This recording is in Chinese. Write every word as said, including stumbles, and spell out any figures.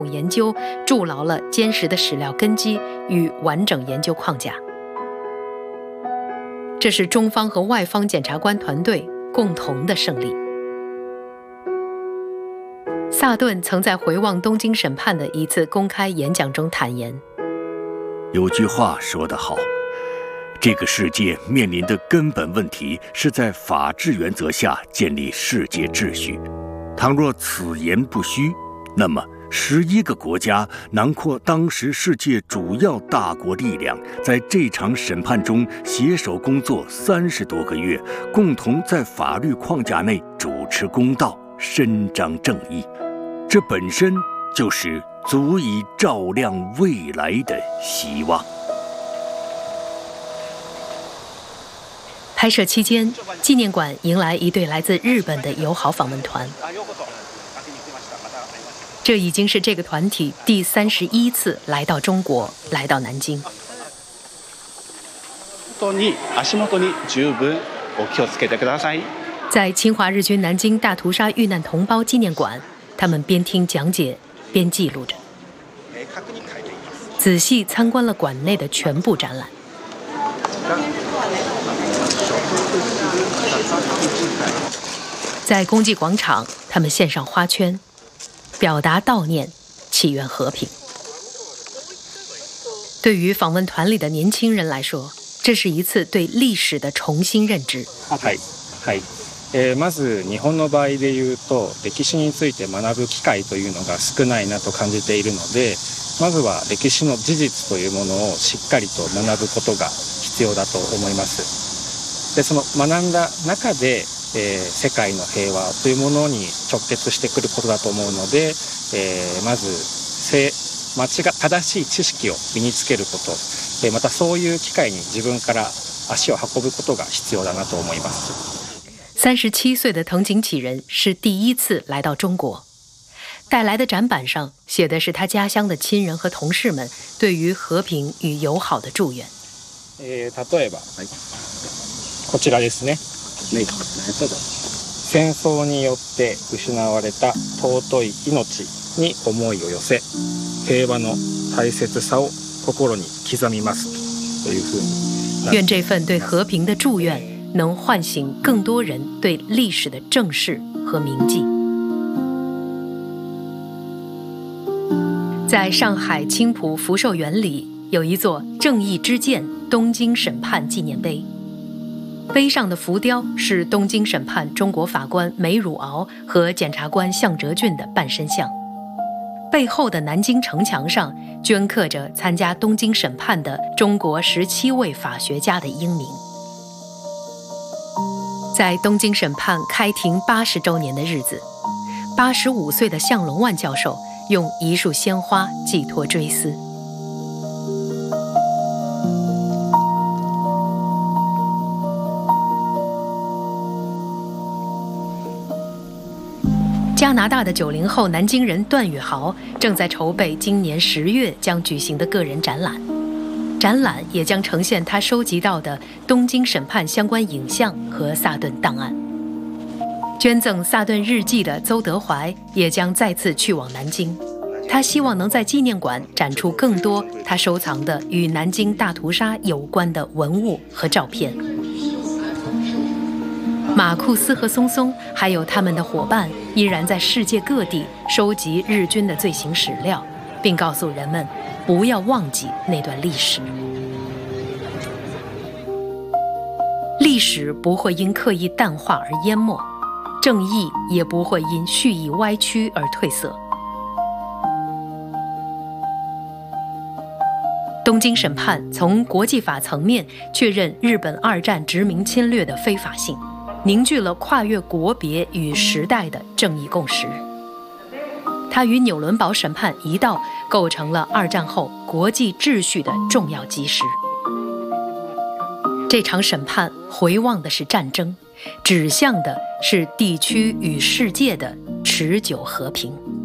研究筑牢了坚实的史料根基与完整研究框架。这是中方和外方检察官团队共同的胜利。萨顿曾在回望东京审判的一次公开演讲中坦言， 有句话说得好，这个世界面临的根本问题是在法治原则下建立世界秩序。倘若此言不虚，那么十一个国家囊括当时世界主要大国力量，在这场审判中携手工作三十多个月，共同在法律框架内主持公道，伸张正义。这本身就是足以照亮未来的希望。 拍摄期间，纪念馆迎来一对来自日本的友好访问团。这已经是这个团体第三十一次来到中国，来到南京。在侵华日军南京大屠杀遇难同胞纪念馆，他们边听讲解边记录着，仔细参观了馆内的全部展览。在公祭广场，他们献上花圈，表达悼念，祈愿和平。对于访问团里的年轻人来说，这是一次对历史的重新认知。 はいはい。えー、まず日本の場合で言うと、歴史について学ぶ機会というのが少ないなと感じているので、まずは歴史の事実というものをしっかりと学ぶことが必要だと思います。で、その学んだ中で、えー、世界の平和というものに直結してくることだと思うので、えー、まず正間違正しい知識を身につけること、えー、またそういう機会に自分から足を運ぶことが必要だなと思います。 三十七岁的藤井启人是第一次来到中国，带来的展板上写的是他家乡的亲人和同事们对于和平与友好的祝愿。 えー、例えば、はい、こちらですね。戦争によって失われた尊い命に思いを寄せ、平和の大切さを心に刻みますというふうに。 愿这份对和平的祝愿能唤醒更多人对历史的正视和铭记。在上海青浦福寿园里，有一座正义之剑东京审判纪念碑，碑上的浮雕是东京审判中国法官梅汝敖和检察官项哲俊的半身像，背后的南京城墙上镌刻着参加东京审判的中国十七位法学家的英名。在东京审判开庭八十周年的日子，八十五岁的向龙万教授用一束鲜花寄托追思。加拿大的九零后南京人段宇豪正在筹备今年十月将举行的个人展览，展览也将呈现他收集到的东京审判相关影像和萨顿档案。捐赠萨顿日记的邹德怀也将再次去往南京，他希望能在纪念馆展出更多他收藏的与南京大屠杀有关的文物和照片。马库斯和松松还有他们的伙伴依然在世界各地收集日军的罪行史料，并告诉人们不要忘记那段历史。历史不会因刻意淡化而淹没，正义也不会因蓄意歪曲而褪色。东京审判从国际法层面确认日本二战殖民侵略的非法性，凝聚了跨越国别与时代的正义共识。它与纽伦堡审判一道，构成了二战后国际秩序的重要基石。这场审判回望的是战争，指向的是地区与世界的持久和平。